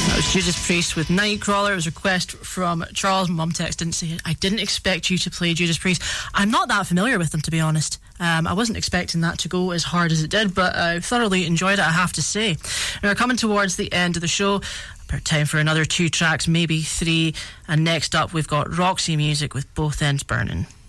That was Judas Priest with Nightcrawler. It was a request from Charles. Mum text didn't say, I didn't expect you to play Judas Priest. I'm not that familiar with them, to be honest. I wasn't expecting that to go as hard as it did, but I thoroughly enjoyed it, I have to say. Now, we're coming towards the end of the show. Time for another 2 tracks, maybe 3. And next up, we've got Roxy Music with Both Ends Burning.